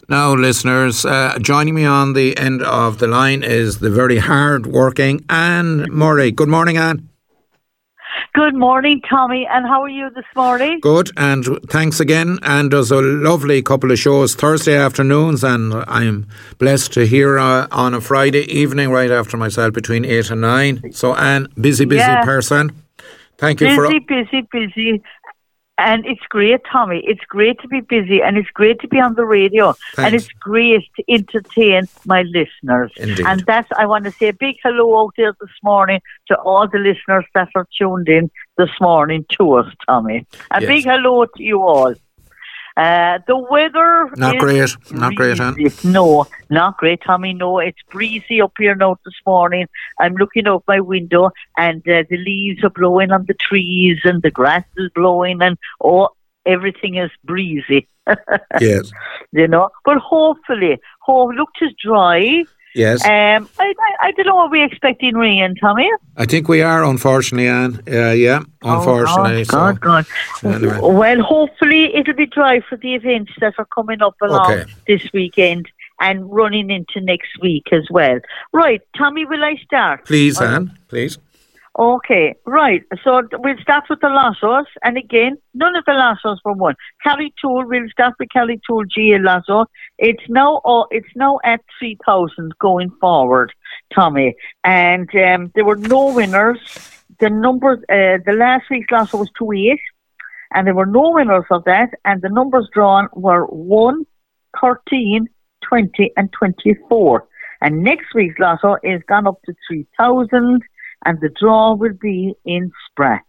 Now, listeners, joining me on the end of the line is the very hard-working Anne Murray. Good morning, Anne. Good morning, Tommy, and how are you this morning? Good, and thanks again. And there's a lovely couple of shows Thursday afternoons, and I'm blessed to hear on a Friday evening right after myself between 8 and 9. So, Anne, busy person. Thank you busy. And it's great, Tommy. It's great to be busy, and it's great to be on the radio. Thanks. And it's great to entertain my listeners. Indeed. And I want to say a big hello out there this morning to all the listeners that are tuned in this morning to us, Tommy. A big hello to you all. The weather not great, Anne. No, not great, Tommy. No, it's breezy up here now this morning. I'm looking out my window, and the leaves are blowing on the trees, and the grass is blowing, and everything is breezy. Yes, But hopefully, look, it's dry. Yes. I don't know, are we expecting rain, Tommy? I think we are, unfortunately, Anne. Unfortunately. God. Anyway. Well, hopefully it'll be dry for the events that are coming up along this weekend and running into next week as well. Right, Tommy, will I start? Please, Anne, please. Okay, right. So we'll start with the Lassos, and again, none of the Lassos were won. Carrigtwohill, we'll start with Carrigtwohill GA Lasso. It's now at 3,000 going forward, Tommy. And there were no winners. The numbers, the last week's Lasso was 2-8, and there were no winners of that. And the numbers drawn were 1, 13, 20, and 24. And next week's Lasso is gone up to 3,000. And the draw will be in Spratt.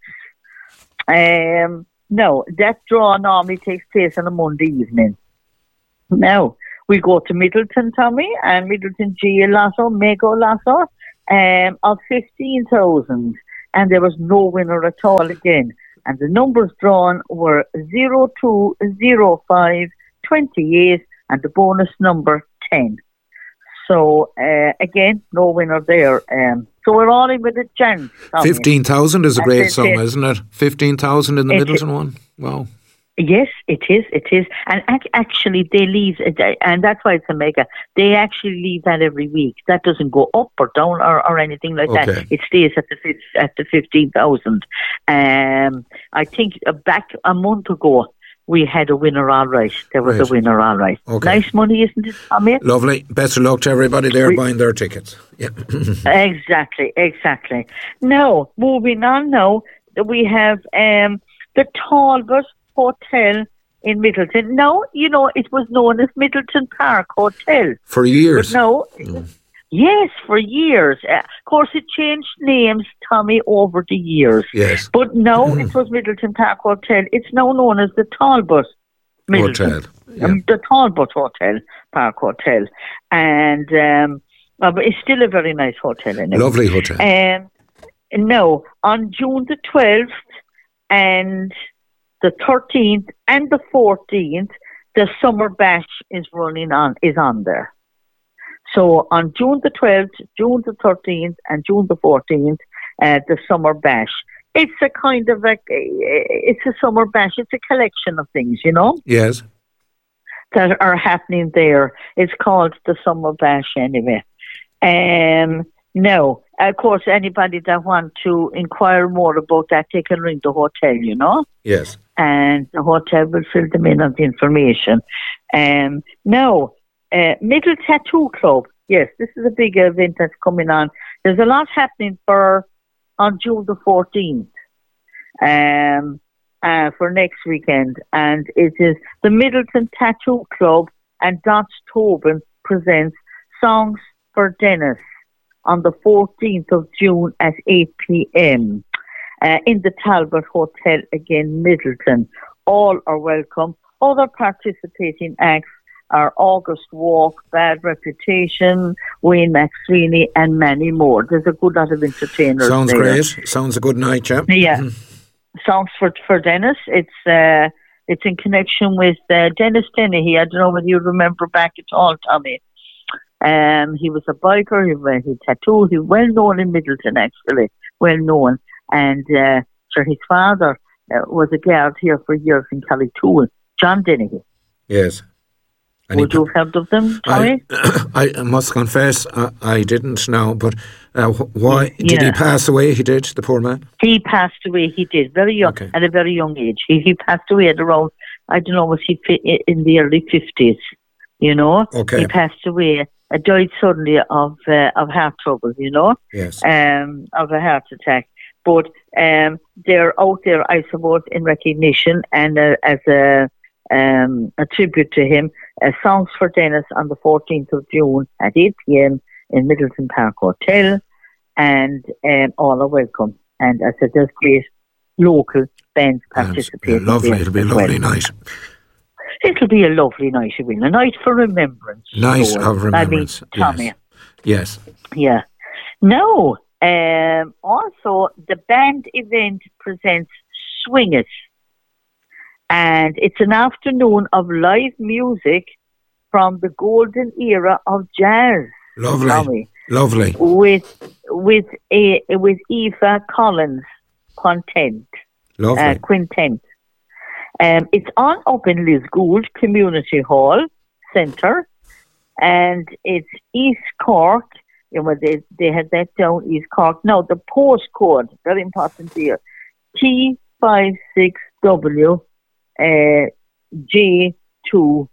No, that draw normally takes place on a Monday evening. Now, we go to Middleton, Tommy, and Middleton GA Lasso, Mego Lasso, of 15,000. And there was no winner at all again. And the numbers drawn were 0, 2, 0, 5, 28, and the bonus number 10. So, again, no winner there. So we're all in with a chance. 15,000 is a great sum, isn't it? 15,000 in the Middleton one? Wow. Yes, it is. And actually, they leave, and that's why it's a mega. They actually leave that every week. That doesn't go up or down or anything like that. It stays at the 15,000. I think back a month ago, we had a winner all right. There was a winner all right. Okay. Nice money, isn't it, Tommy? Lovely. Best of luck to everybody there buying their tickets. Yeah. Exactly. Now, moving on now, we have the Talbot Hotel in Middleton. Now, it was known as Middleton Park Hotel. For years. But no... Yes, for years. Of course, it changed names, Tommy, over the years. Yes. But now it was Middleton Park Hotel. It's now known as the Talbot Middleton. Hotel. Yeah. The Talbot Hotel, Park Hotel. And but it's still a very nice hotel. Anyway. Lovely hotel. No, on June the 12th and the 13th and the 14th, the Summer Bash is on there. So on June the 12th, June the 13th, and June the 14th, the Summer Bash. It's a kind of it's a Summer Bash. It's a collection of things, Yes. that are happening there. It's called the Summer Bash anyway. Now, of course, anybody that want to inquire more about that, they can ring the hotel, Yes. And the hotel will fill them in on the information. Now, Middle Tattoo Club. Yes, this is a big event that's coming on. There's a lot happening on June the 14th for next weekend. And it is the Middleton Tattoo Club and Dots Tobin presents Songs for Dennis on the 14th of June at 8 p.m. In the Talbot Hotel, again, Middleton. All are welcome. Other participating acts are August Walk, Bad Reputation, Wayne McSweeney, and many more. There's a good lot of entertainers. Sounds there. Great. Sounds a good night, yeah. Yeah. Songs for Dennis. It's in connection with Dennis Dennehy. I don't know whether you remember back at all, Tommy. He was a biker. He tattooed. He was well known in Middleton, actually. Well known. And his father was a guard here for years in Carrigtwohill, John Dennehy. Yes. Would you have heard of them, Tommy? I must confess, I didn't know, but why did he pass away? He did, the poor man? He passed away, he did, very young, at a very young age. He passed away at around, I don't know, was he in the early 50s, you know? Okay. He passed away, died suddenly of heart trouble, you know? Yes. Of a heart attack. But they're out there, I suppose, in recognition and as a tribute to him. Songs for Dennis on the 14th of June at 8 p.m. in Middleton Park Hotel, and all are welcome. And as I said, there's great local bands participating. Lovely, it'll be a lovely night. It'll be a lovely night, it will. A night for remembrance. Night of remembrance. I mean, Tommy. Yes. Yeah. No. Also, the band event presents Swing It. And it's an afternoon of live music from the golden era of jazz. Lovely. Tommy, lovely. With Aoife Collins Quintet. Lovely. Quintet. It's on up in Lisgould Community Hall Centre, and it's East Cork. You know, they had that down East Cork. Now the postcode, very important here, T56W J26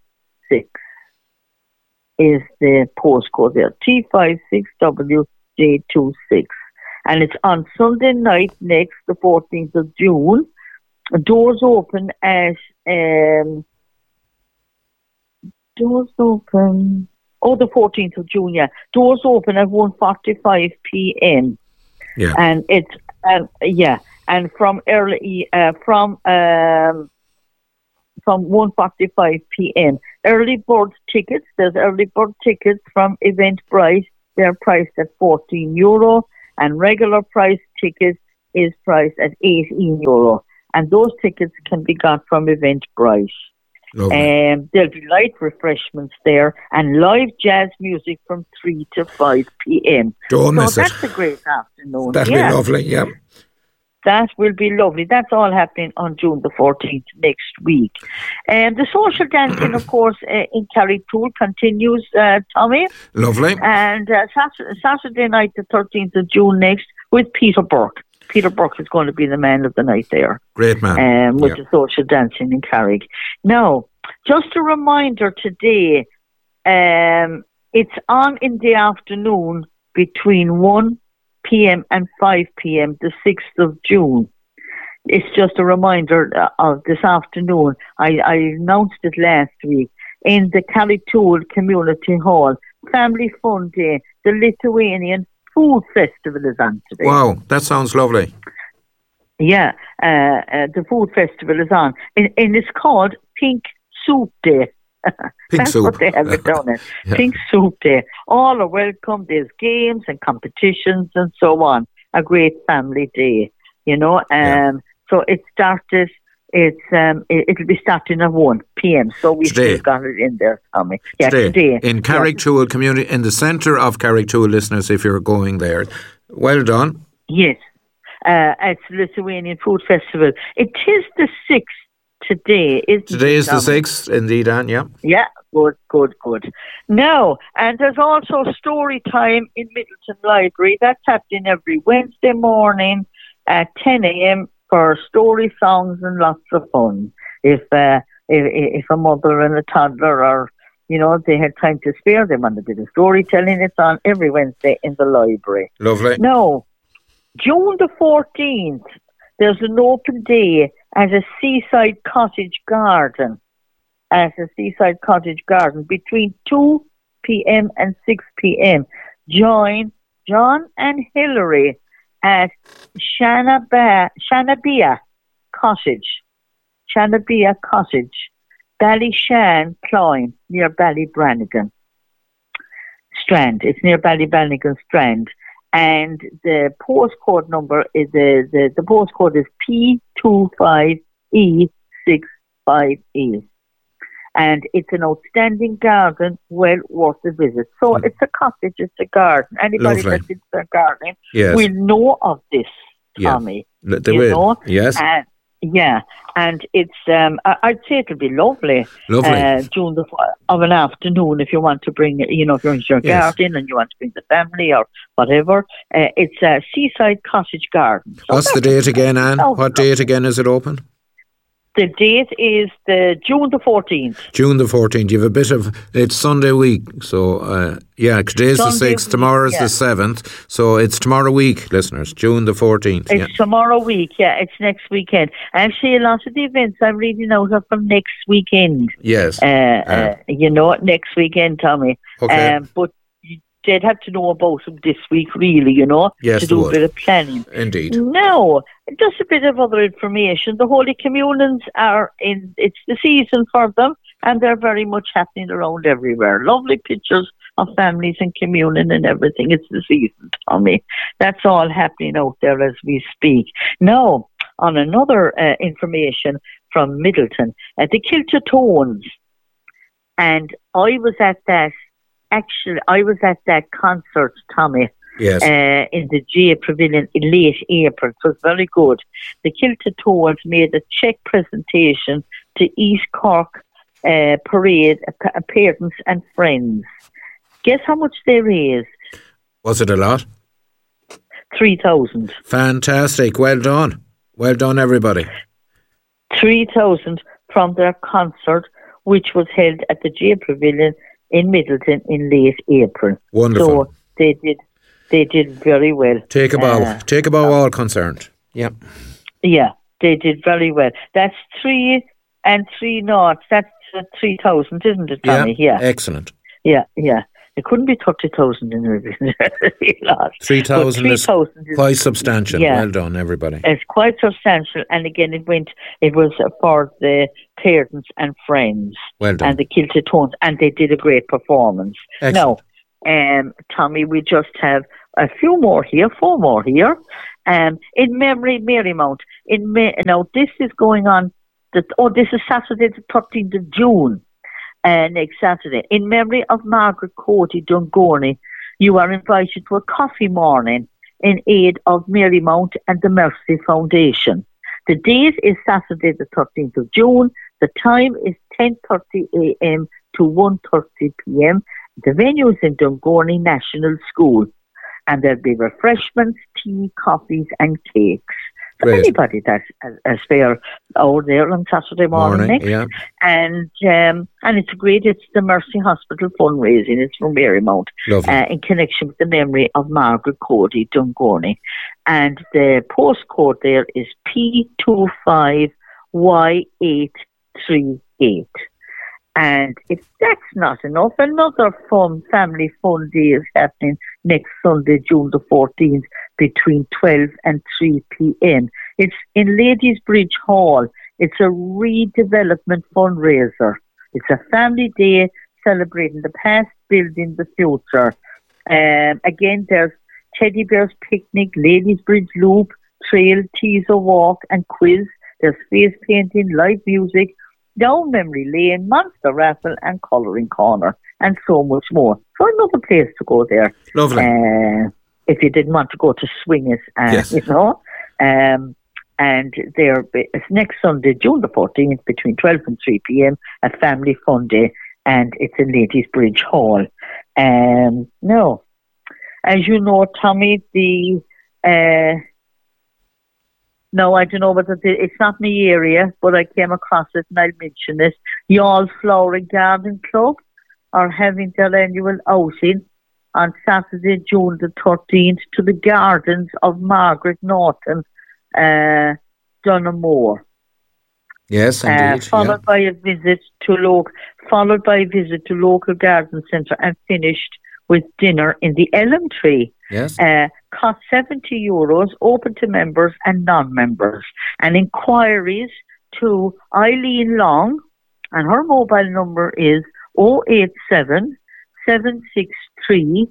is the postcode there. T56W J26, and it's on Sunday night next, the 14th of June. Doors open at the 14th of June. Yeah, doors open at 1:45 p.m. Yeah, and it's and from early from 1:45 p.m. Early bird tickets. There's early bird tickets from Eventbrite. They're priced at €14, and regular price tickets is priced at €18. And those tickets can be got from Eventbrite. There'll be light refreshments there and live jazz music from 3 to 5 p.m. Don't miss it. That's a great afternoon. That'll be lovely, yeah. That will be lovely. That's all happening on June the 14th next week. The social dancing, of course, in Carrigtwohill continues, Tommy. Lovely. And Saturday night, the 13th of June next, with Peter Burke. Peter Burke is going to be the man of the night there. Great man. With the social dancing in Carrig. Now, just a reminder today, it's on in the afternoon between 1 p.m. and 5 p.m., the 6th of June. It's just a reminder of this afternoon. I announced it last week in the Carrigtwohill Community Hall. Family Fun Day, the Lithuanian Food Festival is on today. Wow, that sounds lovely. Yeah, the food festival is on. And it's called Pink Soup Day. That's soup. What they have it down there. Yeah. Pink Soup Day. All are welcome. There's games and competitions and so on. A great family day, you know. So it started. It'll be starting at 1 p.m. So we still got it in there, Tommy. Yeah, today. In Carrigtwohill Community, in the centre of Carrigtwohill, listeners, if you're going there. Well done. Yes. It's the Lithuanian Food Festival. It is the 6th today, isn't it? Today is the 6th, indeed, Anne, yeah. Yeah, good. Now, and there's also story time in Middleton Library. That's happening every Wednesday morning at 10 a.m. for story, songs, and lots of fun. If a mother and a toddler are, you know, they had time to spare, they want a bit of storytelling, it's on every Wednesday in the library. Lovely. Now, June the 14th, there's an open day at a seaside cottage garden. Between 2 p.m. and 6 p.m. Join John and Hilary at Shanabia Cottage, Ballyshan, Cloyne, near Ballybrannigan Strand. It's near Ballybrannigan Strand. And the postcode number is the postcode is P25E65E. And it's an outstanding garden, well worth a visit. So it's a cottage, it's a garden. Anybody that visits a garden will know of this, Tommy. They will. Yes. Yeah, and it's I'd say it'll be lovely. Lovely. During of an afternoon, if you want to bring, if you're in your Yes. garden and you want to bring the family or whatever. It's a Seaside Cottage Garden. So What's the date again, Anne? What date again is it open? The date is the June the 14th. June the 14th. You have a bit of, it's Sunday week. So, today's Sunday the 6th, tomorrow's the 7th. So it's tomorrow week, listeners, June the 14th. It's tomorrow week, it's next weekend. Actually, a lot of the events I'm reading out are from next weekend. Yes. Next weekend, Tommy. Okay. But they'd have to know about them this week, really, Yes, to do a bit of planning. Indeed. Now, just a bit of other information. The Holy Communions it's the season for them, and they're very much happening around everywhere. Lovely pictures of families and communion and everything. It's the season, Tommy. That's all happening out there as we speak. Now, on another information from Middleton, the Kilter Tones, and I was at that concert, Tommy. Yes. In the GA Pavilion in late April. So it's very good. The Kilter Tones made a check presentation to East Cork Parade parents and friends. Guess how much they raised? Was it a lot? 3,000. Fantastic. Well done. Well done, everybody. 3,000 from their concert, which was held at the GA Pavilion in Middleton in late April. Wonderful. So they did very well. Take a bow, all concerned. Yep. Yeah, they did very well. That's 3 and 3 noughts. That's 3,000, isn't it, Tommy? Yeah. Excellent. Yeah. It couldn't be 30,000 in a 3,000 is quite substantial. Yeah. Well done, everybody. It's quite substantial. And again, it was for the parents and friends. Well done. And the Kilter Tones, and they did a great performance. Excellent. Now, Tommy, we just have four more here. In memory, Marymount. Now, this is going on. This is Saturday, the 13th of June. Next Saturday. In memory of Margaret Cody Dungorney, you are invited to a coffee morning in aid of Marymount and the Mercy Foundation. The date is Saturday, the 13th of June. The time is 10:30 a.m. to 1:30 p.m. The venue is in Dungorney National School, and there'll be refreshments, tea, coffees, and cakes. For anybody that's a spare over there on Saturday morning. Yeah. And it's the Mercy Hospital fundraising. It's from Marymount in connection with the memory of Margaret Cody Dungorney. And the postcode there is P25Y838. And if that's not enough, another family fun day is happening next Sunday, June the 14th, between 12 and 3 p.m. It's in Ladies Bridge Hall. It's a redevelopment fundraiser. It's a family day celebrating the past, building the future. Again, there's Teddy Bear's Picnic, Ladies Bridge Loop, Trail, Teaser Walk, and Quiz. There's face painting, live music, down memory lane, monster raffle, and colouring corner, and so much more. So another place to go there. Lovely. If you didn't want to go to Swingers, yes. And it's next Sunday, June the 14th, between 12 and 3 p.m, a family fun day, and it's in Ladies Bridge Hall. Now, as you know, Tommy, no, I don't know whether it's not my area, but I came across it and I'll mention it. Y'all Flower and Garden Club are having their annual outing on Saturday, June the 13th, to the gardens of Margaret Norton, Dunamore. Yes, indeed. Followed by a visit to local garden centre, and finished with dinner in the Elm Tree. Yes. Cost €70, open to members and non-members. And inquiries to Eileen Long, and her mobile number is 087 763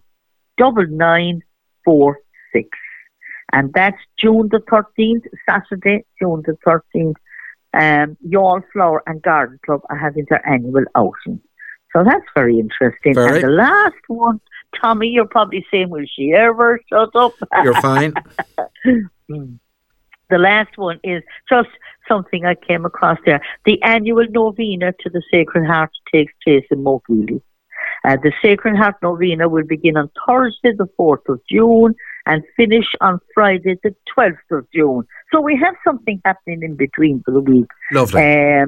9946. And that's June the 13th, Saturday, June the 13th. Y'all Flower and Garden Club are having their annual outing. So that's very interesting. And the last one, Tommy, you're probably saying, will she ever shut up? You're fine. The last one is just something I came across there. The annual novena to the Sacred Heart takes place in Mokeely. The Sacred Heart novena will begin on Thursday, the 4th of June, and finish on Friday, the 12th of June. So we have something happening in between for the week. Lovely.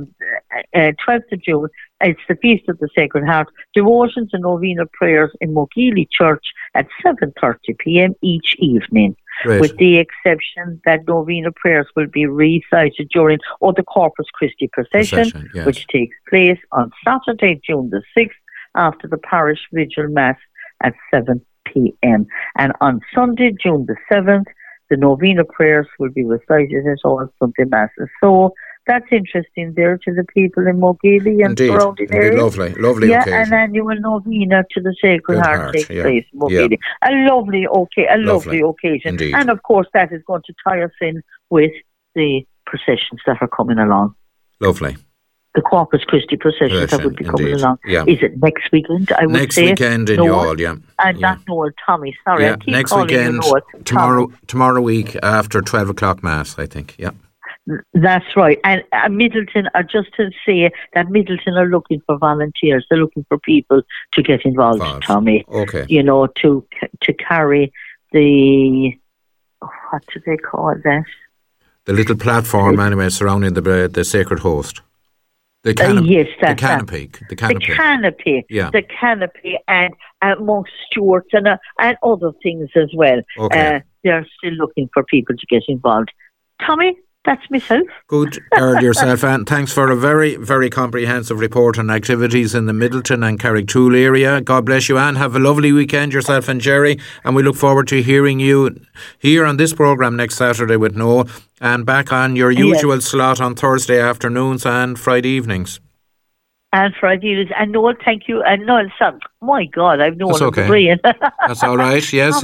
12th of June, it's the Feast of the Sacred Heart. Devotions and novena prayers in Mokeely Church at 7:30 p.m. each evening. Great. With the exception that novena prayers will be recited during the Corpus Christi procession, yes. which takes place on Saturday, June the 6th, after the parish vigil mass at 7 p.m. And on Sunday, June the 7th, the novena prayers will be recited at all Sunday masses. So that's interesting there to the people in Mokeely and surrounding areas. Lovely occasion. An annual novena to the Sacred Heart takes place in Mokeely. Yeah. A lovely occasion. Indeed. And of course that is going to tie us in with the processions that are coming along. Lovely. The Corpus Christi processions that will be coming along. Yeah. Is it next weekend? I would next say. Weekend in Youghal, yeah. And not Noel, Tommy. Sorry, I keep next calling weekend, you Noel. tomorrow week after 12 o'clock Mass, I think, yeah. That's right. And Middleton, just to say that Middleton are looking for volunteers. They're looking for people to get involved, Tommy. Okay. You know, to carry the, what do they call that? The little platform, anyway, surrounding the Sacred Host. The canopy. The canopy. Yeah. The canopy and amongst stewards and other things as well. Okay. They're still looking for people to get involved. Tommy, that's myself. Good, Earl, yourself, and thanks for a very, very comprehensive report on activities in the Middleton and Carrigtwohill area. God bless you, Anne. Have a lovely weekend, yourself and Jerry, and we look forward to hearing you here on this programme next Saturday with Noel, and back on your usual slot on Thursday afternoons and Friday evenings. And Friday evenings. And Noel, thank you. And Noel, son, my God, I've known him brain. That's all right. Yes,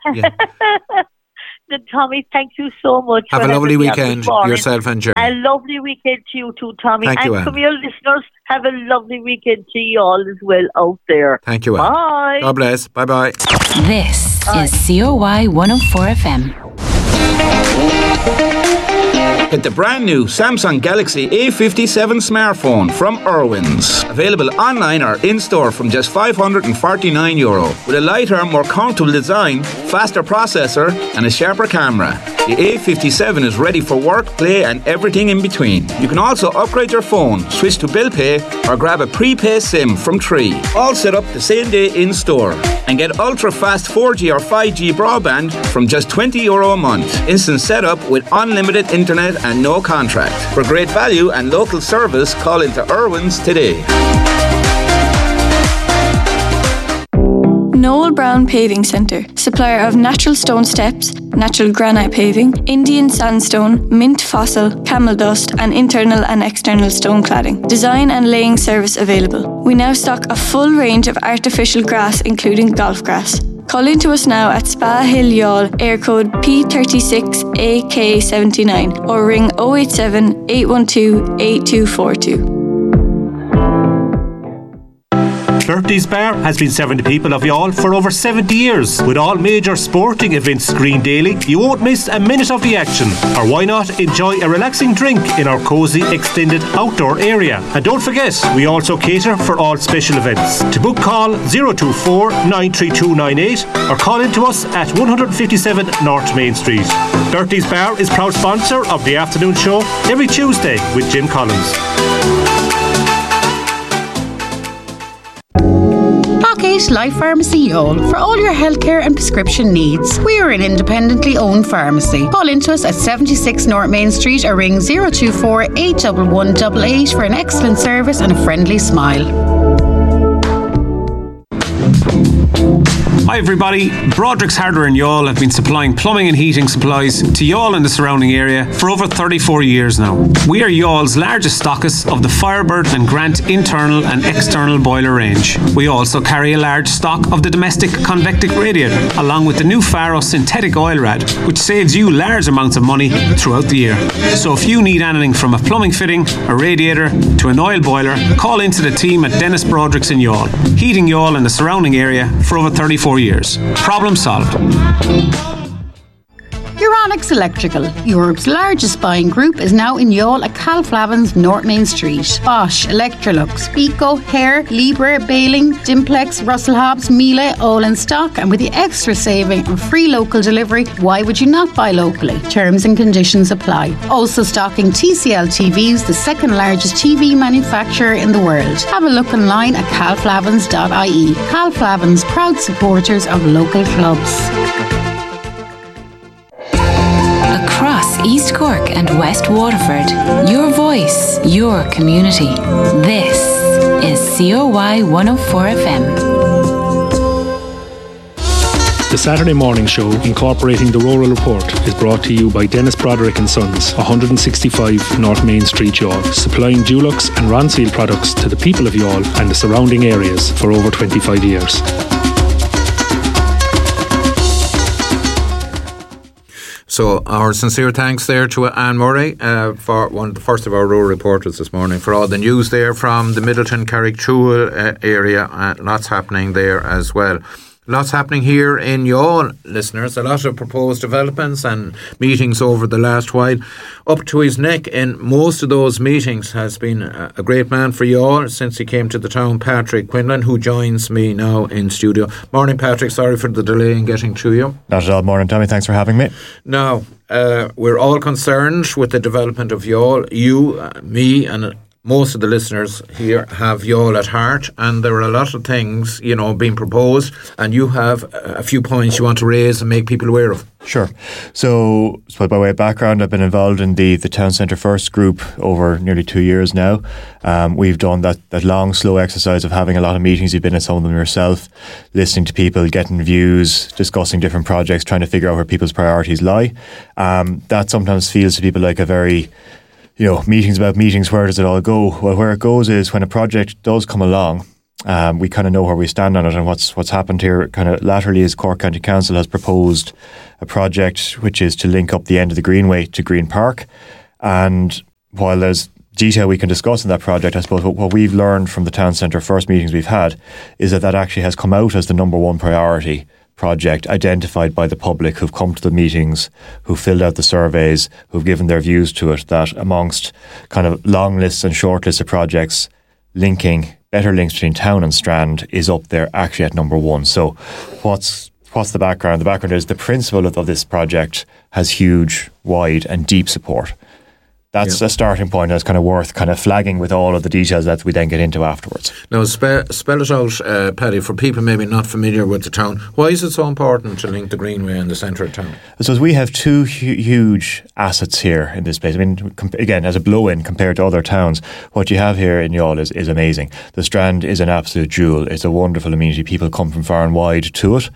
Tommy, thank you so much. Have a lovely weekend, yourself and Jerry. A lovely weekend to you too, Tommy. Thank you, and from your listeners, have a lovely weekend to you all as well out there. Thank you, Anne. Bye. God bless. Bye-bye. This is COY 104 FM. Get the brand new Samsung Galaxy A57 smartphone from Irwin's. Available online or in-store from just €549. With a lighter, more comfortable design, faster processor and a sharper camera. The A57 is ready for work, play and everything in between. You can also upgrade your phone, switch to bill pay or grab a prepaid SIM from Tree. All set up the same day in-store. And get ultra-fast 4G or 5G broadband from just €20 a month. Instant setup with unlimited internet and no contract. For great value and local service, call into Irwin's today. Noel Brown Paving Centre, supplier of natural stone steps, natural granite paving, Indian sandstone, mint fossil, camel dust and internal and external stone cladding. Design and laying service available. We now stock a full range of artificial grass including golf grass. Call in to us now at Spa Hill Youghal, air code P36AK79 or ring 087 812 8242. Bertie's Bar has been serving the people of Youghal for over 70 years. With all major sporting events screened daily, you won't miss a minute of the action. Or why not enjoy a relaxing drink in our cosy extended outdoor area. And don't forget, we also cater for all special events. To book, call 024 93298 or call in to us at 157 North Main Street. Bertie's Bar is proud sponsor of the afternoon show every Tuesday with Jim Collins. Pocket Life Pharmacy Youghal for all your healthcare and prescription needs. We are an independently owned pharmacy. Call into us at 76 North Main Street or ring 024 81188 for an excellent service and a friendly smile. Hi everybody, Broderick's Hardware in Youghal have been supplying plumbing and heating supplies to Youghal and the surrounding area for over 34 years now. We are Youghall's largest stockists of the Firebird and Grant internal and external boiler range. We also carry a large stock of the domestic convectic radiator, along with the new Faro synthetic oil rad, which saves you large amounts of money throughout the year. So if you need anything from a plumbing fitting, a radiator to an oil boiler, call into the team at Dennis Broderick's in Youghal, heating Youghal and the surrounding area for over 34 years. Problem solved. You're Chronix Electrical, Europe's largest buying group, is now in Youghal at Calflavin's North Main Street. Bosch, Electrolux, Pico, Hare, Libre, Baling, Dimplex, Russell Hobbs, Miele, all in stock, and with the extra saving and free local delivery, why would you not buy locally? Terms and conditions apply. Also stocking TCL TVs, the second largest TV manufacturer in the world. Have a look online at calflavins.ie. Calflavins, proud supporters of local clubs. Across East Cork and West Waterford, your voice, your community. This is COY 104 FM. The Saturday morning show, incorporating the Rural Report, is brought to you by Dennis Broderick & Sons, 165 North Main Street, Youghal, supplying Dulux and Ronseal products to the people of Youghal and the surrounding areas for over 25 years. So our sincere thanks there to Anne Murray for one of the first of our rural reporters this morning for all the news there from the Middleton Carricktool area. Lots happening there as well. Lots happening here in Youghal, listeners. A lot of proposed developments and meetings over the last while. Up to his neck in most of those meetings has been a great man for Youghal since he came to the town, Patrick Quinlan, who joins me now in studio. Morning, Patrick. Sorry for the delay in getting to you. Not at all. Morning, Tommy. Thanks for having me. Now, we're all concerned with the development of Youghal. You, me and most of the listeners here have Youghal at heart, and there are a lot of things, being proposed, and you have a few points you want to raise and make people aware of. Sure. So by way of background, I've been involved in the Town Centre First group over nearly 2 years now. We've done that long, slow exercise of having a lot of meetings. You've been at some of them yourself, listening to people, getting views, discussing different projects, trying to figure out where people's priorities lie. That sometimes feels to people like a very meetings about meetings, where does it all go? Well, where it goes is when a project does come along, we kind of know where we stand on it. And what's happened here kind of laterally is Cork County Council has proposed a project which is to link up the end of the Greenway to Green Park. And while there's detail we can discuss in that project, I suppose what we've learned from the Town Centre First meetings we've had is that actually has come out as the number one priority project identified by the public who've come to the meetings, who filled out the surveys, who've given their views to it, that amongst kind of long lists and short lists of projects, better links between town and Strand is up there actually at number one. So what's the background? The background is the principle of this project has huge, wide and deep support. That's a starting point that's kind of worth kind of flagging with all of the details that we then get into afterwards. Now, spell it out, Paddy, for people maybe not familiar with the town. Why is it so important to link the Greenway and the centre of town? So we have two huge assets here in this place. I mean, again, as a blow-in compared to other towns, what you have here in Youghal is amazing. The Strand is an absolute jewel. It's a wonderful amenity. People come from far and wide to it.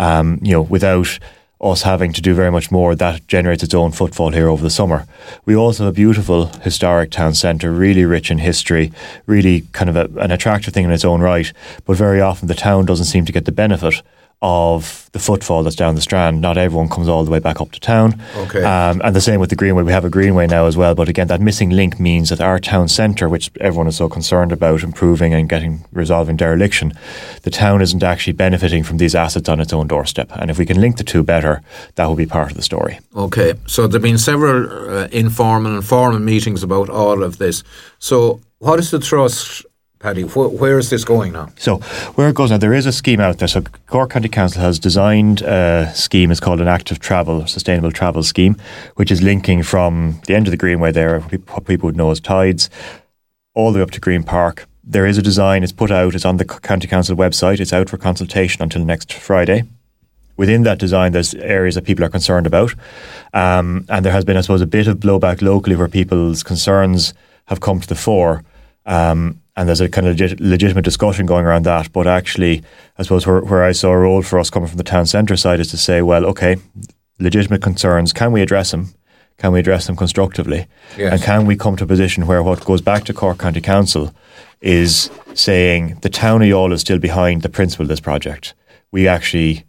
Without us having to do very much more, that generates its own footfall here over the summer. We also have a beautiful historic town centre, really rich in history, really kind of an attractive thing in its own right, but very often the town doesn't seem to get the benefit of the footfall that's down the Strand. Not everyone comes all the way back up to town. Okay. And the same with the Greenway. We have a Greenway now as well, but again, that missing link means that our town centre, which everyone is so concerned about improving and resolving dereliction, the town isn't actually benefiting from these assets on its own doorstep. And if we can link the two better, that will be part of the story. Okay, so there have been several informal and formal meetings about all of this. So what is the thrust, Paddy? Where is this going now? So where it goes now, there is a scheme out there. So Cork County Council has designed a scheme. It's called an active travel, sustainable travel scheme, which is linking from the end of the Greenway there, what people would know as Tides, all the way up to Green Park. There is a design. It's put out. It's on the County Council website. It's out for consultation until next Friday. Within that design, there's areas that people are concerned about. And there has been, I suppose, a bit of blowback locally where people's concerns have come to the fore. And there's a kind of legitimate discussion going around that. But actually, I suppose where I saw a role for us coming from the town centre side is to say, well, okay, legitimate concerns, can we address them? Can we address them constructively? Yes. And can we come to a position where what goes back to Cork County Council is saying the town of Youghal is still behind the principle of this project. We actually,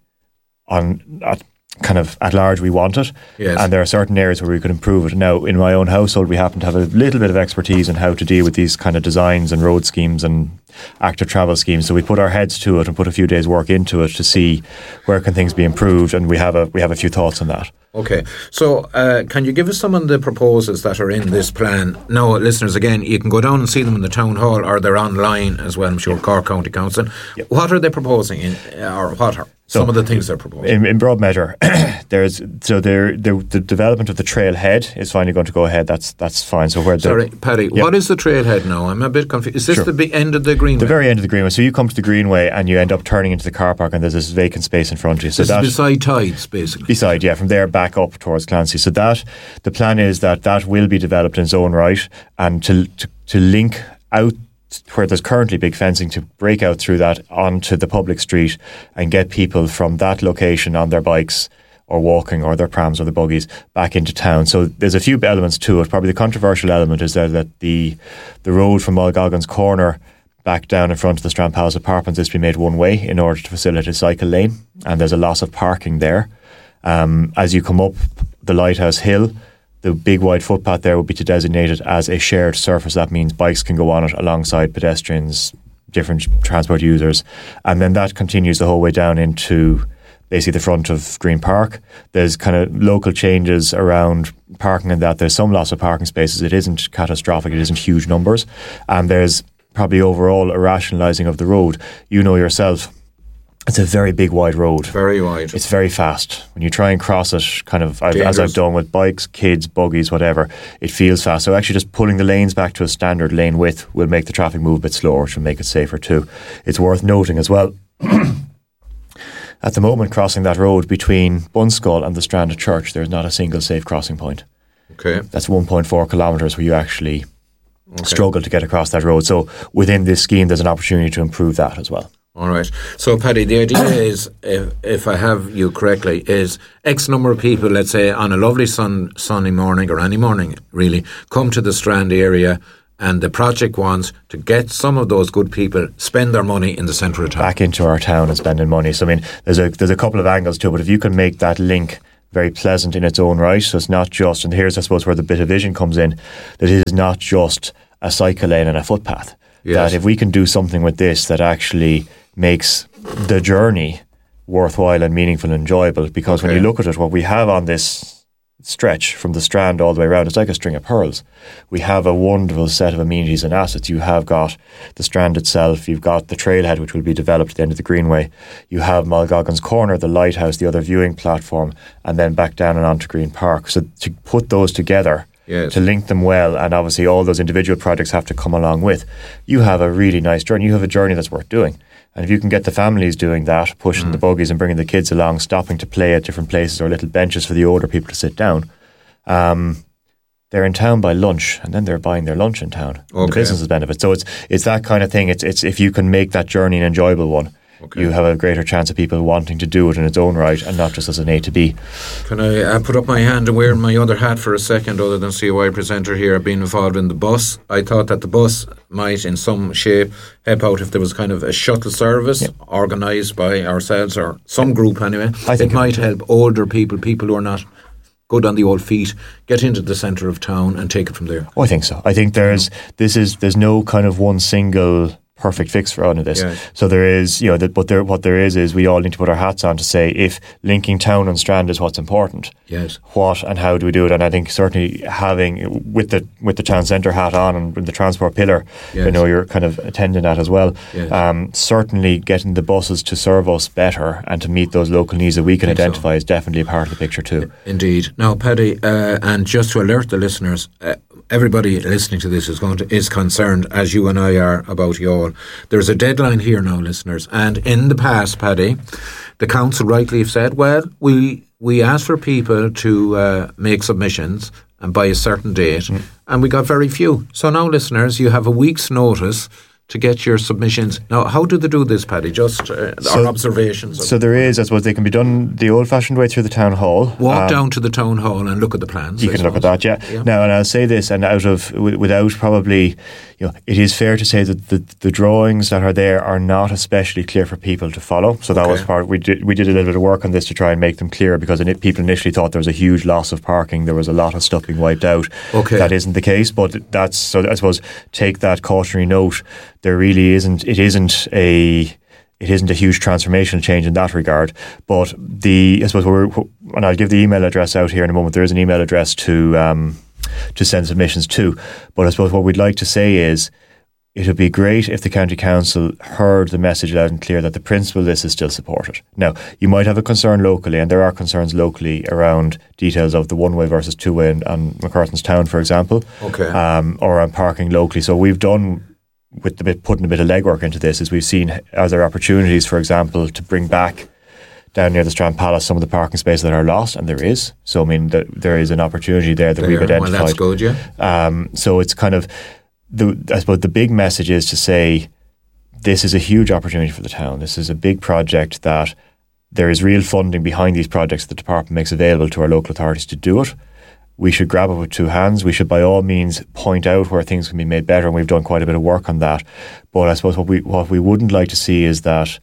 at large, we want it. Yes. And there are certain areas where we could improve it. Now, in my own household, we happen to have a little bit of expertise in how to deal with these kind of designs and road schemes and active travel scheme. So we put our heads to it and put a few days' work into it to see where can things be improved, and we have a few thoughts on that. Okay, so can you give us some of the proposals that are in this plan? Now, listeners, again, you can go down and see them in the town hall, or they're online as well, I'm sure, Cork County Council. Yep. What are they proposing, or what are some of the things they're proposing? In broad measure, the development of the trailhead is finally going to go ahead. That's fine. So Sorry, Paddy, what is the trailhead now? I'm a bit confused. Is this the end of the Greenway? The very end of the Greenway. So you come to the Greenway and you end up turning into the car park, and there's this vacant space in front of you. So this is beside Tides, basically. Beside, yeah, from there back up towards Clancy. So the plan is that will be developed in its own right, and to link out where there's currently big fencing, to break out through that onto the public street and get people from that location on their bikes or walking or their prams or the buggies back into town. So there's a few elements to it. Probably the controversial element is that the road from Mulgoggan's Corner back down in front of the Strand Palace Apartments is to be made one way in order to facilitate a cycle lane, and there's a loss of parking there. As you come up the Lighthouse Hill, the big wide footpath there would be to designate it as a shared surface. That means bikes can go on it alongside pedestrians, different transport users. And then that continues the whole way down into basically the front of Green Park. There's kind of local changes around parking and that. There's some loss of parking spaces. It isn't catastrophic. It isn't huge numbers. And there's probably overall a rationalising of the road. You know yourself, it's a very big, wide road. Very wide. It's very fast. When you try and cross it, kind of as I've done with bikes, kids, buggies, whatever, it feels fast. So actually just pulling the lanes back to a standard lane width will make the traffic move a bit slower, which will make it safer too. It's worth noting as well, at the moment, crossing that road between Bunskull and the Stranded Church, there's not a single safe crossing point. Okay. That's 1.4 kilometres where you actually struggle to get across that road. So within this scheme, there's an opportunity to improve that as well. All right. So, Paddy, the idea is, if I have you correctly, is X number of people, let's say, on a lovely sunny morning, or any morning, really, come to the Strand area, and the project wants to get some of those good people spend their money in the centre of town. Back into our town and spending money. So, I mean, there's a couple of angles to it, but if you can make that link very pleasant in its own right, so it's not just, and here's, I suppose, where the bit of vision comes in, that it is not just a cycle lane and a footpath. Yes. That if we can do something with this that actually makes the journey worthwhile and meaningful and enjoyable, because when you look at it, what we have on this stretch from the Strand all the way around, it's like a string of pearls. We have a wonderful set of amenities and assets. You have got the Strand itself, you've got the trailhead, which will be developed at the end of the Greenway, you have Mulgoggan's Corner, the lighthouse, the other viewing platform, and then back down and onto Green Park. So to put those together, to link them well, and obviously all those individual projects have to come along with, you have a really nice journey. You have a journey that's worth doing. And if you can get the families doing that, pushing the buggies and bringing the kids along, stopping to play at different places or little benches for the older people to sit down, they're in town by lunch, and then they're buying their lunch in town. The businesses benefit. So it's that kind of thing. It's if you can make that journey an enjoyable one, you have a greater chance of people wanting to do it in its own right and not just as an A to B. Can I put up my hand and wear my other hat for a second, other than COI presenter here? I've been involved in the bus. I thought that the bus might in some shape help out if there was kind of a shuttle service organised by ourselves or some group anyway. It might help older people who are not good on the old feet, get into the centre of town and take it from there. I think so. I think there's no kind of one single perfect fix for all of this. Yes. So there is, what there is we all need to put our hats on to say, if linking town and Strand is what's important, what and how do we do it? And I think certainly having with the town centre hat on and the transport pillar, you're kind of attending that as well. Yes. Certainly getting the buses to serve us better and to meet those local needs that we can identify is definitely a part of the picture too. Indeed. Now, Paddy, and just to alert the listeners, everybody listening to this is concerned, as you and I are, about Youghal. There's a deadline here now, listeners. And in the past, Paddy, the council rightly have said, well, we asked for people to make submissions and by a certain date, and we got very few. So now, listeners, you have a week's notice to get your submissions. Now, how do they do this, Paddy? Just our observations. So there is, I suppose, they can be done the old-fashioned way through the town hall. Walk down to the town hall and look at the plans. You can look at that, yeah. Now, and I'll say this, and without probably, it is fair to say that the drawings that are there are not especially clear for people to follow. So that was part. We did a little bit of work on this to try and make them clear, because people initially thought there was a huge loss of parking. There was a lot of stuff being wiped out. That isn't the case, but so I suppose take that cautionary note. There really isn't. It isn't a huge transformational change in that regard. But I suppose and I'll give the email address out here in a moment. There is an email address to send submissions to. But I suppose what we'd like to say is it would be great if the County Council heard the message loud and clear that the principle of this is still supported. Now, you might have a concern locally, and there are concerns locally around details of the one-way versus two-way on McCarthan's Town, for example, or on parking locally. So we've done, putting a bit of legwork into this, is we've seen, are there opportunities, for example, to bring back down near the Strand Palace some of the parking spaces that are lost, and there is. So, I mean, there is an opportunity there that we've identified. Well, that's good, yeah. So it's kind of, I suppose the big message is to say this is a huge opportunity for the town. This is a big project that there is real funding behind these projects that the department makes available to our local authorities to do it. We should grab it with two hands. We should by all means point out where things can be made better, and we've done quite a bit of work on that. But I suppose what we wouldn't like to see is that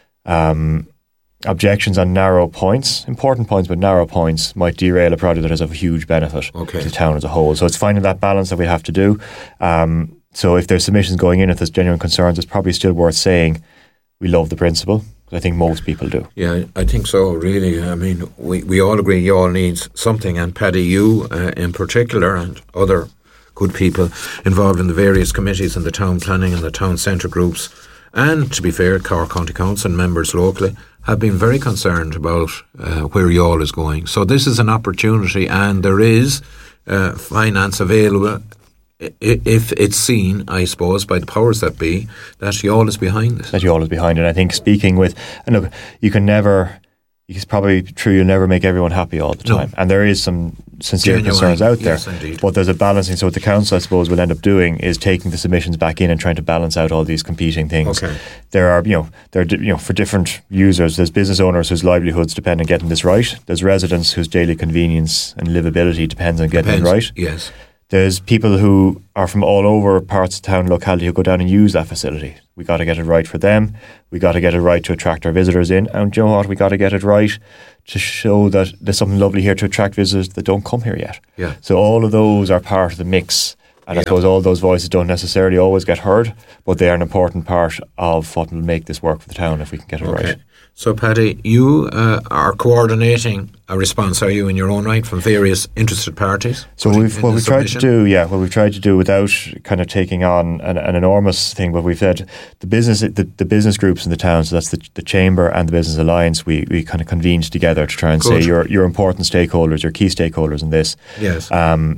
objections on narrow points, important points, but narrow points, might derail a project that has a huge benefit to the town as a whole. So it's finding that balance that we have to do. So if there's submissions going in, if there's genuine concerns, it's probably still worth saying we love the principle. I think most people do. Yeah, I think so, really. I mean, we all agree you all needs something, and Paddy, you in particular, and other good people involved in the various committees and the town planning and the town centre groups, and to be fair, Cork County Council and members locally, have been very concerned about where Youghal is going. So this is an opportunity, and there is finance available if it's seen, I suppose, by the powers that be, that Youghal is behind this. That Youghal is behind it. I think speaking with, and look, it's probably true, you'll never make everyone happy all the time. And there is some sincere concerns out there. Yes, but there's a balancing. So what the council, I suppose, will end up doing is taking the submissions back in and trying to balance out all these competing things. There are, for different users, there's business owners whose livelihoods depend on getting this right. There's residents whose daily convenience and livability depends on getting it right. Yes. There's people who are from all over parts of town locality who go down and use that facility. We got to get it right for them. We got to get it right to attract our visitors in. And you know what? We got to get it right to show that there's something lovely here to attract visitors that don't come here yet. Yeah. So all of those are part of the mix. And I suppose all those voices don't necessarily always get heard, but they are an important part of what will make this work for the town if we can get it right. So, Paddy, you are coordinating a response, are you, in your own right, from various interested parties? So what we've tried to do without kind of taking on an enormous thing, but we've said the business groups in the town, so that's the Chamber and the Business Alliance, we kind of convened together to try and say your important stakeholders, your key stakeholders in this. Yes.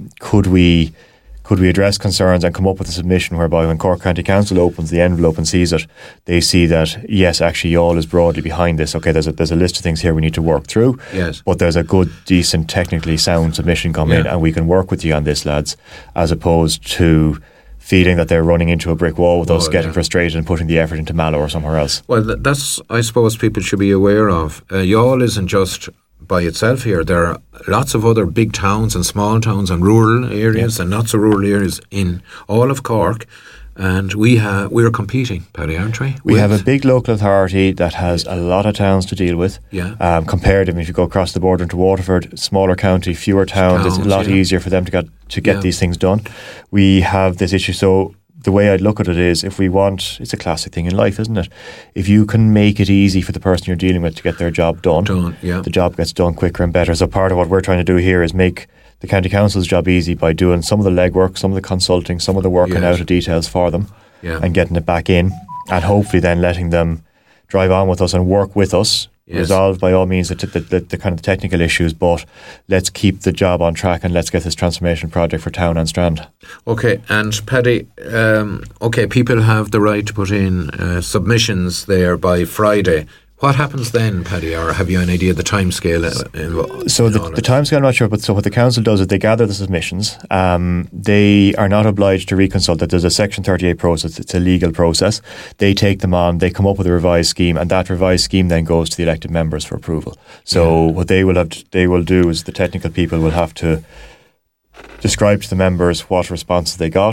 Could we address concerns and come up with a submission whereby when Cork County Council opens the envelope and sees it, they see that, yes, actually Youghal is broadly behind this. Okay, there's a list of things here we need to work through. Yes. But there's a good, decent, technically sound submission come in, and we can work with you on this, lads, as opposed to feeling that they're running into a brick wall with us, getting frustrated and putting the effort into Mallow or somewhere else. Well, that's, I suppose, people should be aware of. Youghal isn't just by itself here. There are lots of other big towns and small towns and rural areas and not so rural areas in all of Cork, and we're competing, Paddy, aren't we? We have a big local authority that has a lot of towns to deal with. Yeah. Comparatively, if you go across the border into Waterford, smaller county, fewer towns, it's a lot easier for them to get these things done. We have this issue, so the way I'd look at it is, if we want, it's a classic thing in life, isn't it? If you can make it easy for the person you're dealing with to get their job done, the job gets done quicker and better. So part of what we're trying to do here is make the County Council's job easy by doing some of the legwork, some of the consulting, some of the working out of details for them, and getting it back in, and hopefully then letting them drive on with us and work with us. Resolve by all means the kind of technical issues, but let's keep the job on track and let's get this transformation project for town and Strand. Okay, and Paddy, people have the right to put in submissions there by Friday. What happens then, Paddy, or have you an idea of the timescale? So the timescale, I'm not sure, but so what the council does is they gather the submissions. They are not obliged to reconsult that. There's a Section 38 process. It's a legal process. They take them on, they come up with a revised scheme, and that revised scheme then goes to the elected members for approval. So what they will do is the technical people will have to describe to the members what responses they got,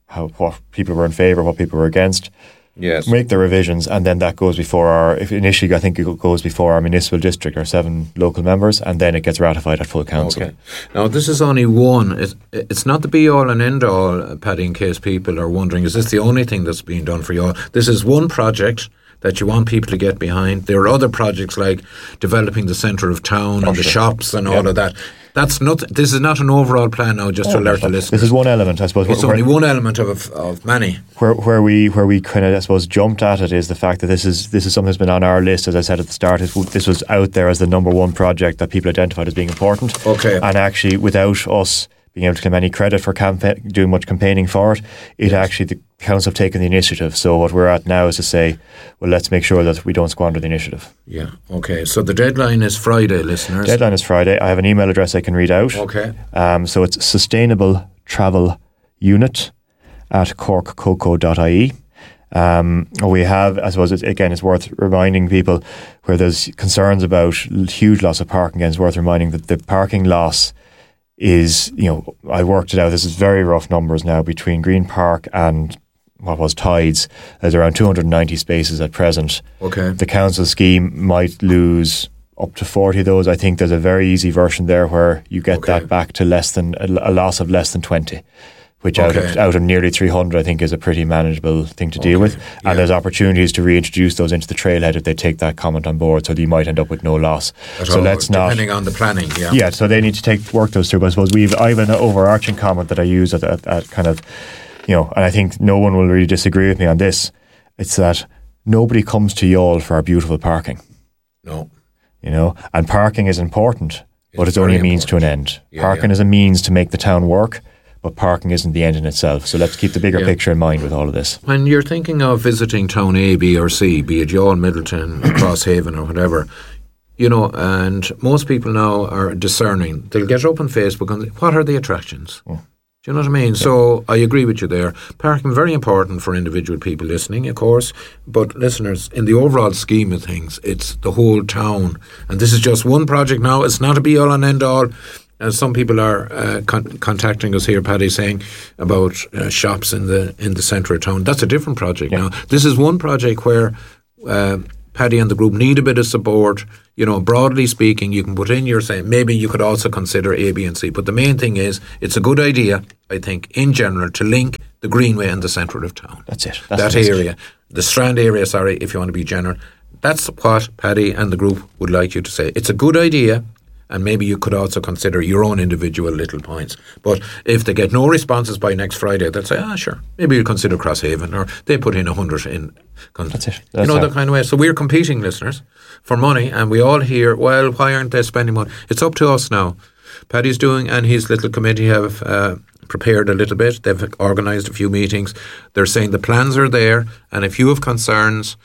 what people were in favour, what people were against. Yes. Make the revisions, and then that goes before initially I think it goes before our municipal district, our 7 local members, and then it gets ratified at full council. Okay. Now, this is only one. It's not the be-all and end-all, Paddy, in case people are wondering, is this the only thing that's being done for you all? This is one project that you want people to get behind. There are other projects like developing the centre of town and the shops and all of that. That's not. This is not an overall plan now, just to alert the listeners. This is one element, I suppose. It's only one element of many. Where we kind of, I suppose, jumped at it is the fact that this is something that's been on our list, as I said at the start. This was out there as the number one project that people identified as being important. Okay. And actually, without us being able to claim any credit for doing much campaigning for it, actually the council have taken the initiative. So what we're at now is to say, well, let's make sure that we don't squander the initiative. Yeah, okay. So the deadline is Friday, listeners. Deadline is Friday. I have an email address I can read out. Okay. So it's sustainabletravelunit@corkcoco.ie. We have, I suppose, it's worth reminding people where there's concerns about huge loss of parking. Again, it's worth reminding that the parking loss is, I worked it out. This is very rough numbers now between Green Park and what was Tides. There's around 290 spaces at present. Okay. The council scheme might lose up to 40 of those. I think there's a very easy version there where you get that back to less than a loss of less than 20. Which out of nearly 300, I think, is a pretty manageable thing to deal with. And there's opportunities to reintroduce those into the trailhead if they take that comment on board, so that you might end up with no loss. Depending on the planning, Yeah, so they need to work those through. But I suppose I have an overarching comment that I use at kind of, and I think no one will really disagree with me on this. It's that nobody comes to Youghal for our beautiful parking. No. And parking is important, but it's only a means to an end. Parking is a means to make the town work. But parking isn't the end in itself. So let's keep the bigger picture in mind with all of this. When you're thinking of visiting town A, B or C, be it Youghal, Middleton, Crosshaven or whatever, and most people now are discerning. They'll get up on Facebook and what are the attractions? Do you know what I mean? Yeah. So I agree with you there. Parking, very important for individual people listening, of course. But listeners, in the overall scheme of things, it's the whole town. And this is just one project now. It's not a be-all and end-all. As some people are contacting us here, Paddy, saying about shops in the centre of town. That's a different project now. This is one project where Paddy and the group need a bit of support. Broadly speaking, you can put in your saying maybe you could also consider A, B and C. But the main thing is it's a good idea, I think, in general, to link the Greenway and the centre of town. That's it. That area. The Strand area, if you want to be general. That's what Paddy and the group would like you to say. It's a good idea. And maybe you could also consider your own individual little points. But if they get no responses by next Friday, they'll say, sure, maybe you'll consider Crosshaven, or they put in 100 in. That's it. That kind of way. So we're competing, listeners, for money, and we all hear, well, why aren't they spending money? It's up to us now. Paddy's doing, and his little committee have prepared a little bit. They've organised a few meetings. They're saying the plans are there, and if you have concerns,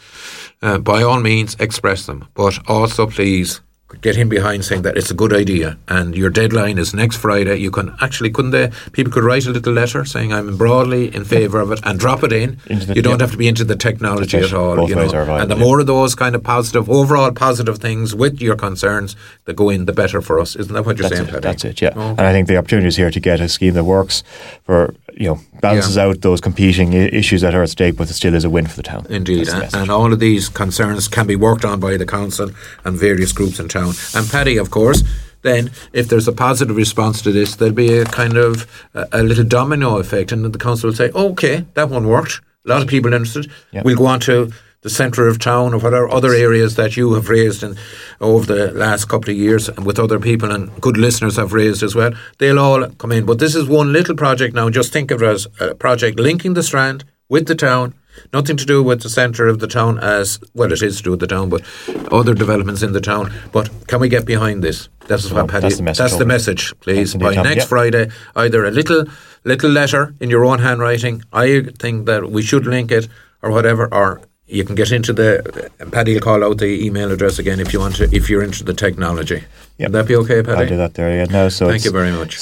by all means, express them. But also, please, get him behind saying that it's a good idea, and your deadline is next Friday. You can actually, people could write a little letter saying I'm broadly in favour of it and drop it in. You don't have to be into the technology at all. Both ways are viable, and the more of those kind of overall positive things with your concerns that go in, the better for us. Isn't that what you're saying, Paddy? That's it, yeah. Okay. And I think the opportunity is here to get a scheme that works for, balances out those competing issues that are at stake, but it still is a win for the town. Indeed, and all of these concerns can be worked on by the council and various groups in town. And Paddy, of course, then if there's a positive response to this, there'll be a kind of a little domino effect, and the council will say, okay, that one worked. A lot of people interested. Yeah. We'll go on to the centre of town or whatever other areas that you have raised over the last couple of years, and with other people and good listeners have raised as well. They'll all come in. But this is one little project now. Just think of it as a project linking the Strand with the town. Nothing to do with the centre of the town as well. It is to do with the town, but other developments in the town. But can we get behind this? That's what Paddy. That's the message, please. By next Friday, either a little letter in your own handwriting. I think that we should link it, or whatever. Or you can get into Paddy will call out the email address again if you want to. If you're into the technology, would that be okay, Paddy? I'll do that there now. So thank you very much.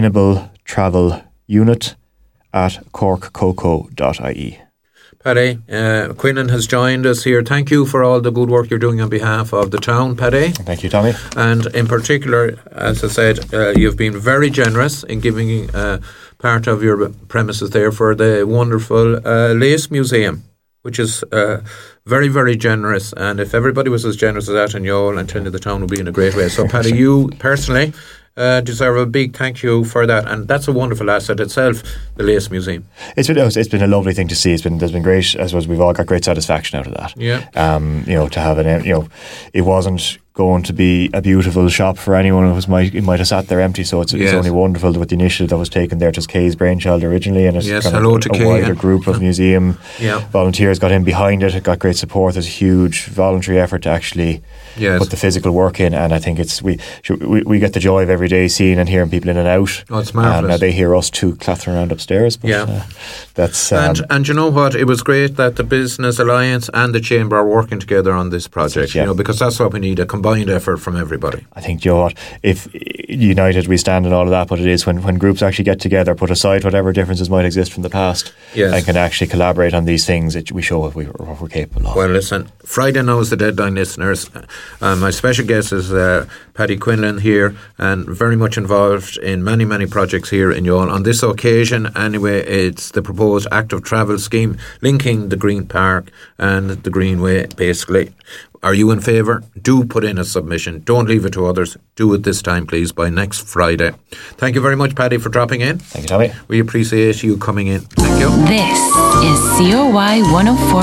sustainabletravelunit@corkcoco.ie. Paddy, Quinlan has joined us here. Thank you for all the good work you're doing on behalf of the town, Paddy. Thank you, Tommy. And in particular, as I said, you've been very generous in giving part of your premises there for the wonderful Lace Museum, which is very, very generous. And if everybody was as generous as that in Youghal, and the town would be in a great way. So, Paddy, you personally deserve a big thank you for that, and that's a wonderful asset itself, the Lace Museum. It's been a lovely thing to see. There's been great. I suppose we've all got great satisfaction out of that. Yeah. To have it. It wasn't going to be a beautiful shop for anyone. It might have sat there empty. So it's only wonderful with the initiative that was taken there. Just Kay's brainchild originally, and it's kind of a wider group of museum volunteers got in behind it. It got great support. There's a huge voluntary effort to actually put the physical work in, and I think we get the joy of every day seeing and hearing people in and out. Oh, it's marvellous. And they hear us too clattering around upstairs. But, that's and you know what? It was great that the Business Alliance and the Chamber are working together on this project. Because that's what we need, a combined effort from everybody. I think, you know what, if united we stand and all of that, but it is when groups actually get together, put aside whatever differences might exist from the past, and can actually collaborate on these things, we show what we're capable of. Well, listen, Friday now is the deadline, listeners. My special guest is Paddy Quinlan here, and very much involved in many, many projects here in Youghal. On this occasion, anyway, it's the proposed active travel scheme linking the Green Park and the Greenway, basically. Are you in favour? Do put in a submission. Don't leave it to others. Do it this time, please, by next Friday. Thank you very much, Paddy, for dropping in. Thank you, Tommy. We appreciate you coming in. Thank you. This is COY 104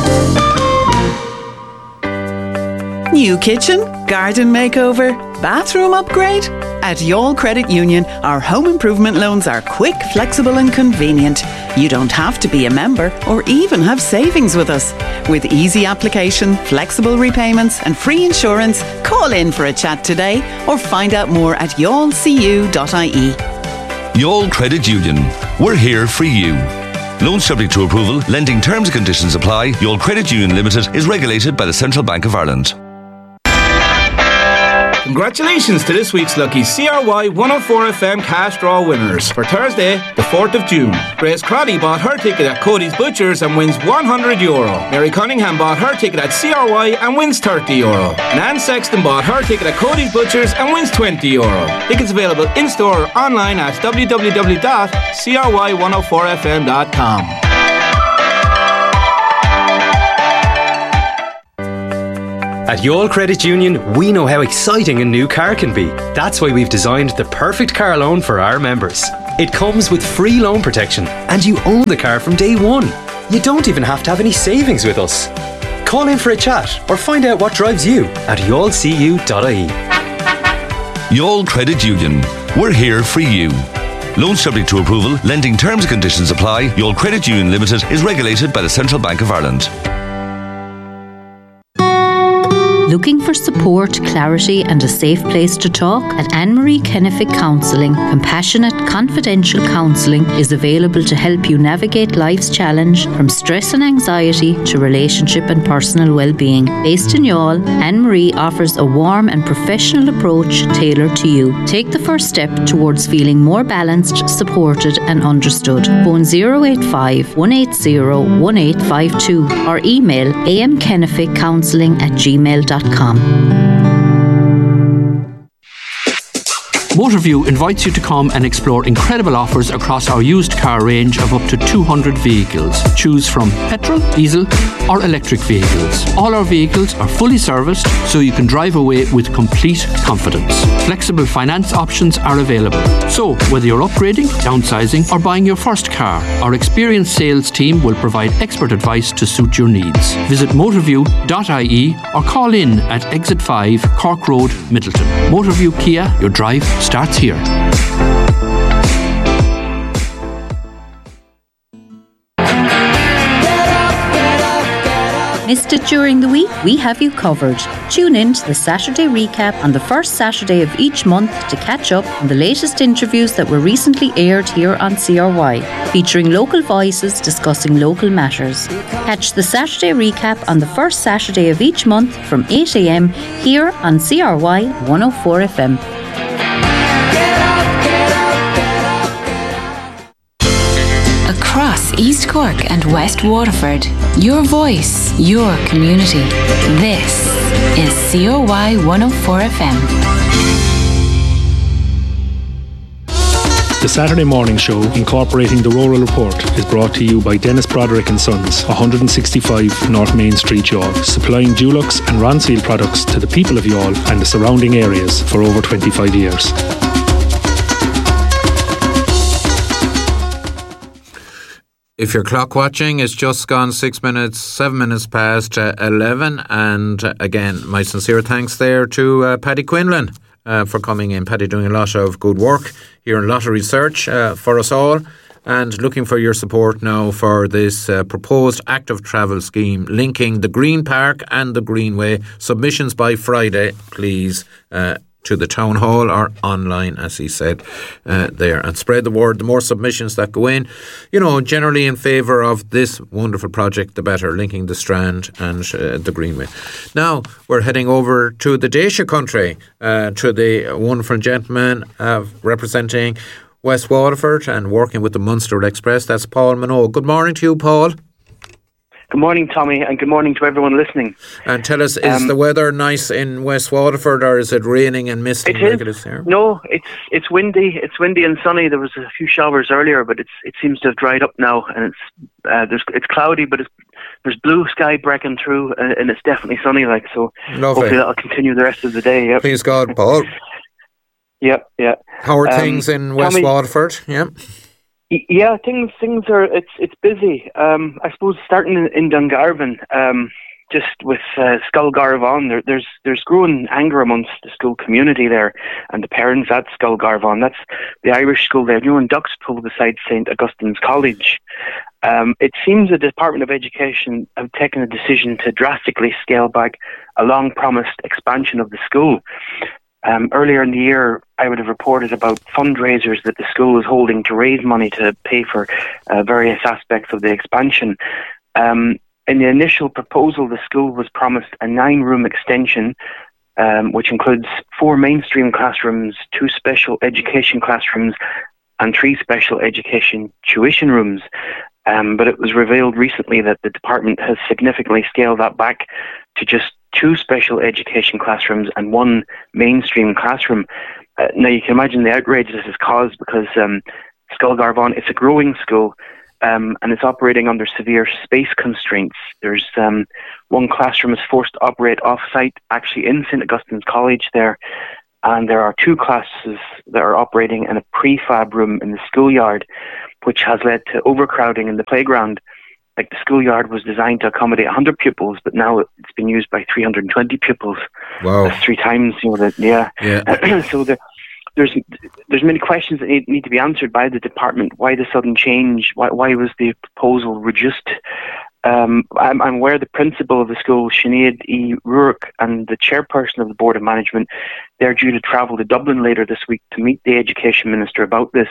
FM. New kitchen, garden makeover, bathroom upgrade? At Youghal Credit Union, our home improvement loans are quick, flexible and convenient. You don't have to be a member or even have savings with us. With easy application, flexible repayments and free insurance, call in for a chat today or find out more at youghalcu.ie. Youghal Credit Union. We're here for you. Loans subject to approval, lending terms and conditions apply. Youghal Credit Union Limited is regulated by the Central Bank of Ireland. Congratulations to this week's lucky CRY 104 FM cash draw winners. For Thursday, the 4th of June, Grace Crotty bought her ticket at Cody's Butchers and wins €100. Mary Cunningham bought her ticket at CRY and wins €30. And Anne Sexton bought her ticket at Cody's Butchers and wins €20. Tickets available in-store or online at www.cry104fm.com. At Youghal Credit Union, we know how exciting a new car can be. That's why we've designed the perfect car loan for our members. It comes with free loan protection and you own the car from day one. You don't even have to have any savings with us. Call in for a chat or find out what drives you at youghalcu.ie. Youghal Credit Union. We're here for you. Loans subject to approval, lending terms and conditions apply. Youghal Credit Union Limited is regulated by the Central Bank of Ireland. Looking for support, clarity and a safe place to talk? At Anne-Marie Kennefic Counselling, compassionate, confidential counselling is available to help you navigate life's challenge from stress and anxiety to relationship and personal well-being. Based in Youghal, Anne-Marie offers a warm and professional approach tailored to you. Take the first step towards feeling more balanced, supported and understood. Phone 085 180 1852 or email amkenneficcounselling@gmail.com. Motorview invites you to come and explore incredible offers across our used car range of up to 200 vehicles. Choose from petrol, diesel or electric vehicles. All our vehicles are fully serviced so you can drive away with complete confidence. Flexible finance options are available. So whether you're upgrading, downsizing or buying your first car, our experienced sales team will provide expert advice to suit your needs. Visit motorview.ie or call in at Exit 5 Cork Road, Middleton. Motorview Kia, your drive starts here. Missed it during the week? We have you covered. Tune in to the Saturday recap on the first Saturday of each month to catch up on the latest interviews that were recently aired here on CRY, featuring local voices discussing local matters. Catch the Saturday recap on the first Saturday of each month from 8 a.m. here on CRY 104 FM. Across East Cork and West Waterford, your voice, your community. This is COY 104 FM. The Saturday Morning Show, incorporating the Rural Report, is brought to you by Dennis Broderick and Sons, 165 North Main Street, Youghal, supplying Dulux and Ronseal products to the people of Youghal and the surrounding areas for over 25 years. If you're clock watching, it's just gone 7 minutes past 11. And again, my sincere thanks there to Paddy Quinlan for coming in. Paddy doing a lot of good work here in Lottery Research for us all. And looking for your support now for this proposed active travel scheme linking the Green Park and the Greenway. Submissions by Friday, please, to the town hall or online, as he said there, and spread the word. The more submissions that go in, generally in favour of this wonderful project, the better, linking the Strand and the Greenway. Now we're heading over to the Dacia country, to the wonderful gentleman representing West Waterford and working with the Munster Express. That's Paul Minogue. Good morning to you, Paul. Good morning, Tommy, and good morning to everyone listening. And tell us, is the weather nice in West Waterford, or is it raining and misting like it is here? No, it's windy. It's windy and sunny. There was a few showers earlier, but it seems to have dried up now, and it's cloudy, but there's blue sky breaking through, and it's definitely sunny. So lovely. Hopefully that'll continue the rest of the day. Yep. Please God, Paul. Yeah. How are things in West Waterford? Yeah. Yeah, things are. It's busy. I suppose starting in Dungarvan, just with Skulgarvan, there's growing anger amongst the school community there and the parents at Skulgarvan. That's the Irish school there, in Duxpool beside St Augustine's College. It seems the Department of Education have taken a decision to drastically scale back a long-promised expansion of the school. Earlier in the year, I would have reported about fundraisers that the school was holding to raise money to pay for various aspects of the expansion. In the initial proposal, the school was promised a 9-room extension, which includes 4 mainstream classrooms, 2 special education classrooms, and 3 special education tuition rooms. But it was revealed recently that the department has significantly scaled that back to just 2 special education classrooms and 1 mainstream classroom. Now you can imagine the outrage this has caused, because Skulgarvan, it's a growing school, and it's operating under severe space constraints. There's 1 classroom is forced to operate off-site, actually in St Augustine's College there, and there are 2 classes that are operating in a prefab room in the schoolyard, which has led to overcrowding in the playground. The schoolyard was designed to accommodate 100 pupils, but now it's been used by 320 pupils. Wow. That's 3 times, Yeah. So there's many questions that need to be answered by the department. Why the sudden change? Why was the proposal reduced? I'm aware the principal of the school, Sinead E. Ruark, and the chairperson of the Board of Management, they're due to travel to Dublin later this week to meet the Education Minister about this.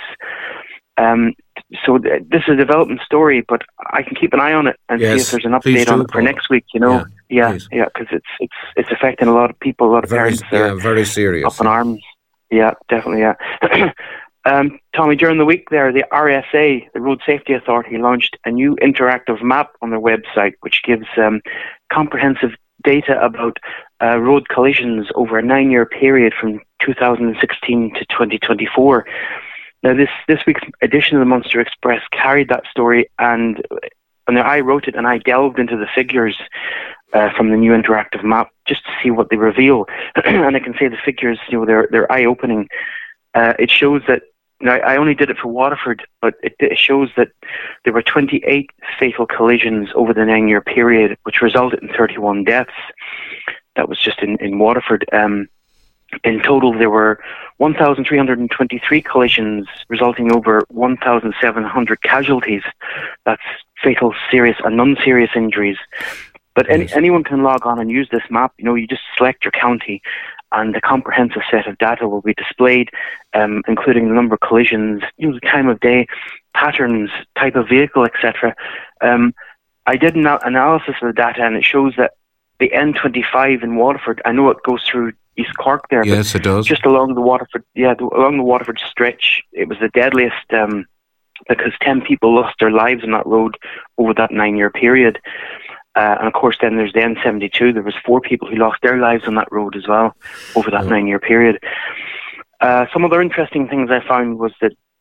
So this is a development story, but I can keep an eye on it and see if there's an update on it for next week. Because it's affecting a lot of people, a lot of parents. Very serious. Up in arms. Yeah, definitely. Yeah. Tommy, during the week there, the RSA, the Road Safety Authority, launched a new interactive map on their website, which gives comprehensive data about road collisions over a 9-year period from 2016 to 2024. Now, this week's edition of the Munster Express carried that story, and I wrote it and I delved into the figures from the new interactive map just to see what they reveal. And I can say the figures, they're eye-opening. It shows that, I only did it for Waterford, but it shows that there were 28 fatal collisions over the 9-year period, which resulted in 31 deaths. That was just in Waterford. In total, there were 1,323 collisions, resulting over 1,700 casualties. That's fatal, serious, and non-serious injuries. But anyone can log on and use this map. You just select your county, and a comprehensive set of data will be displayed, including the number of collisions, the time of day, patterns, type of vehicle, etc. I did an analysis of the data, and it shows that the N25 in Waterford, I know it goes through East Cork there. Yes, it does. Just along the Waterford, along the Waterford stretch, it was the deadliest because 10 people lost their lives on that road over that 9-year period. And of course, then there's the N72. There was 4 people who lost their lives on that road as well over that 9-year period. Some other interesting things I found was that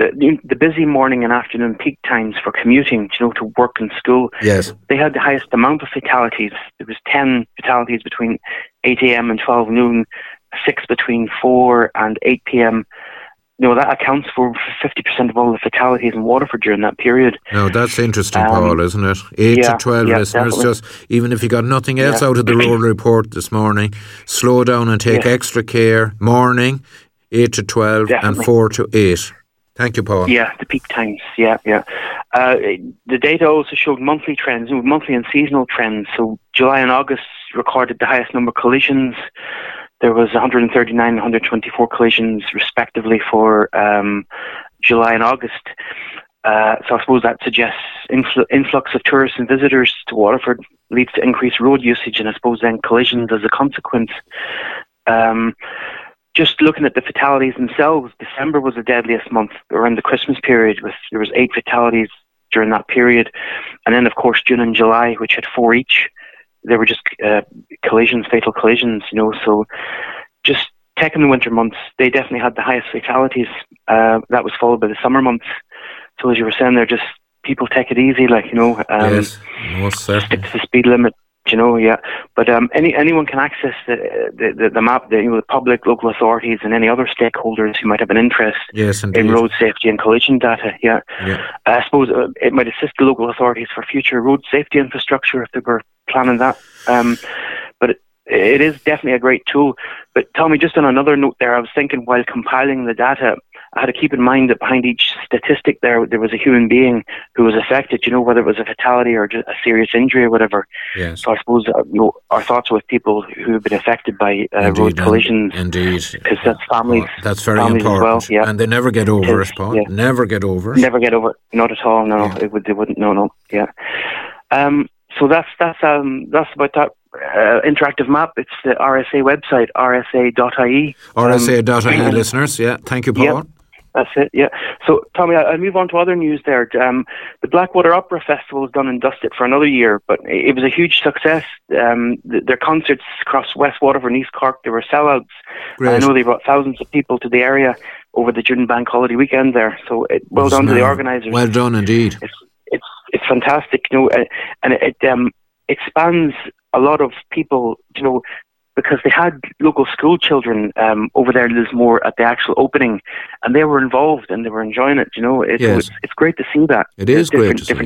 the busy morning and afternoon peak times for commuting, to work and school. Yes. They had the highest amount of fatalities. There was 10 fatalities between 8 a.m. and 12 noon, 6 between 4 and 8 p.m. That accounts for 50% of all the fatalities in Waterford during that period. No, that's interesting, Paul, isn't it? 8 to 12 listeners, definitely. just even if you got nothing else out of the rural report this morning, slow down and take extra care. Morning, 8 to 12 and 4 to 8. Thank you, Paul. Yeah, the peak times, the data also showed monthly trends, monthly and seasonal trends. So July and August recorded the highest number of collisions. There was 139 and 124 collisions, respectively, for July and August. So I suppose that suggests influx of tourists and visitors to Waterford leads to increased road usage, and I suppose then collisions as a consequence. Just looking at the fatalities themselves, December was the deadliest month around the Christmas period. There was 8 fatalities during that period. And then, of course, June and July, which had 4 each. They were just fatal collisions, So just taking the winter months, they definitely had the highest fatalities. That was followed by the summer months. So as you were saying, they're just, people take it easy, yes, most certainly. Stick to the speed limit, But anyone can access the map, the public, local authorities and any other stakeholders who might have an interest in road safety and collision data, I suppose it might assist the local authorities for future road safety infrastructure if they were planning that. But it is definitely a great tool. But Tommy, just on another note there, I was thinking while compiling the data, I had to keep in mind that behind each statistic there was a human being who was affected, whether it was a fatality or just a serious injury or whatever. Yes. So I suppose our thoughts are with people who have been affected by road collisions. Indeed. Because that's families. That's very families important. As well, And they never get over it, Paul. Never get over it. Never get over it. Not at all, no. They wouldn't, no. So that's about that interactive map. It's the RSA website, rsa.ie. RSA.ie, listeners. Yeah, thank you, Paul. Yeah, that's it, So, Tommy, I'll move on to other news there. The Blackwater Opera Festival was done and dusted for another year, but it was a huge success. Their concerts across West Waterford and East Cork, they were sellouts. I know they brought thousands of people to the area over the during bank holiday weekend there. So, well done to the organisers. Well done, indeed. It's fantastic, and it spans a lot of people, because they had local school children over there in Lismore at the actual opening, and they were involved and they were enjoying it. It's great to see that. It is great to see.